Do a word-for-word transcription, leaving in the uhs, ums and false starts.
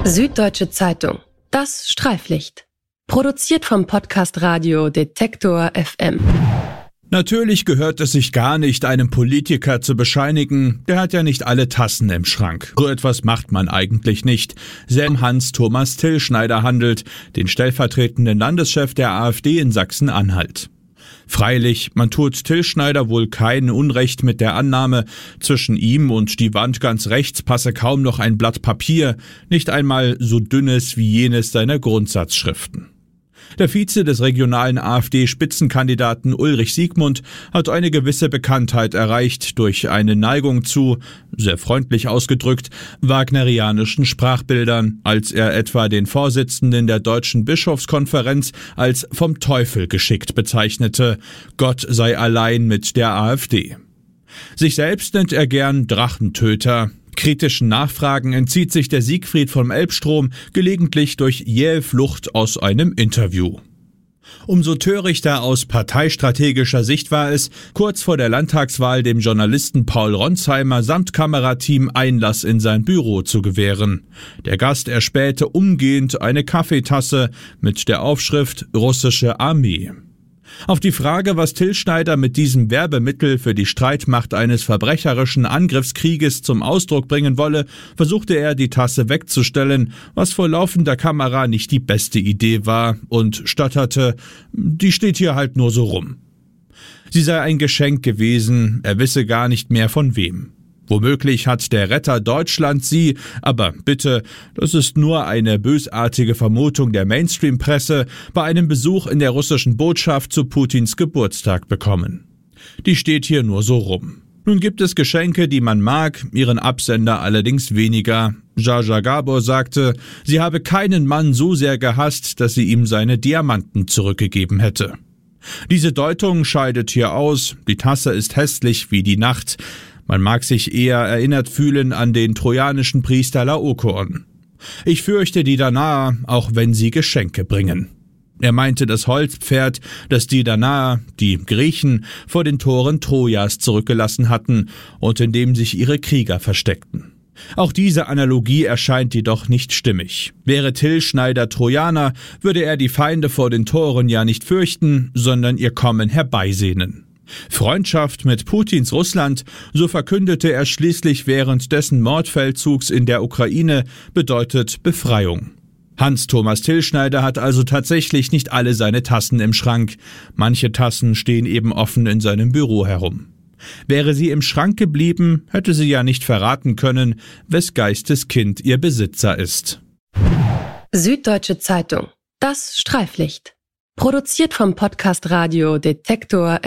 Süddeutsche Zeitung. Das Streiflicht. Produziert vom Podcast Radio Detektor F M. Natürlich gehört es sich gar nicht, einem Politiker zu bescheinigen, der hat ja nicht alle Tassen im Schrank. So etwas macht man eigentlich nicht. Selm Hans-Thomas Tillschneider handelt, den stellvertretenden Landeschef der AfD in Sachsen-Anhalt. Freilich, man tut Tillschneider wohl kein Unrecht mit der Annahme, zwischen ihm und die Wand ganz rechts passe kaum noch ein Blatt Papier, nicht einmal so dünnes wie jenes seiner Grundsatzschriften. Der Vize des regionalen AfD-Spitzenkandidaten Ulrich Siegmund hat eine gewisse Bekanntheit erreicht durch eine Neigung zu, sehr freundlich ausgedrückt, wagnerianischen Sprachbildern, als er etwa den Vorsitzenden der Deutschen Bischofskonferenz als vom Teufel geschickt bezeichnete, Gott sei allein mit der AfD. Sich selbst nennt er gern Drachentöter. Kritischen Nachfragen entzieht sich der Siegfried vom Elbstrom gelegentlich durch jähe Flucht aus einem Interview. Umso törichter aus parteistrategischer Sicht war es, kurz vor der Landtagswahl dem Journalisten Paul Ronsheimer samt Kamerateam Einlass in sein Büro zu gewähren. Der Gast erspähte umgehend eine Kaffeetasse mit der Aufschrift Russische Armee. Auf die Frage, was Tillschneider mit diesem Werbemittel für die Streitmacht eines verbrecherischen Angriffskrieges zum Ausdruck bringen wolle, versuchte er, die Tasse wegzustellen, was vor laufender Kamera nicht die beste Idee war, und stotterte, die steht hier halt nur so rum. Sie sei ein Geschenk gewesen, er wisse gar nicht mehr von wem. Womöglich hat der Retter Deutschland sie, aber bitte, das ist nur eine bösartige Vermutung der Mainstream-Presse, bei einem Besuch in der russischen Botschaft zu Putins Geburtstag bekommen. Die steht hier nur so rum. Nun gibt es Geschenke, die man mag, ihren Absender allerdings weniger. Jaja Gabor sagte, sie habe keinen Mann so sehr gehasst, dass sie ihm seine Diamanten zurückgegeben hätte. Diese Deutung scheidet hier aus, die Tasse ist hässlich wie die Nacht. Man mag sich eher erinnert fühlen an den trojanischen Priester Laokoon. Ich fürchte die Danaer, auch wenn sie Geschenke bringen. Er meinte das Holzpferd, das die Danaer, die Griechen, vor den Toren Trojas zurückgelassen hatten und in dem sich ihre Krieger versteckten. Auch diese Analogie erscheint jedoch nicht stimmig. Wäre Tillschneider Trojaner, würde er die Feinde vor den Toren ja nicht fürchten, sondern ihr Kommen herbeisehnen. Freundschaft mit Putins Russland, so verkündete er schließlich während dessen Mordfeldzugs in der Ukraine, bedeutet Befreiung. Hans-Thomas Tillschneider hat also tatsächlich nicht alle seine Tassen im Schrank. Manche Tassen stehen eben offen in seinem Büro herum. Wäre sie im Schrank geblieben, hätte sie ja nicht verraten können, wes Geistes Kind ihr Besitzer ist. Süddeutsche Zeitung. Das Streiflicht. Produziert vom Podcast Radio Detektor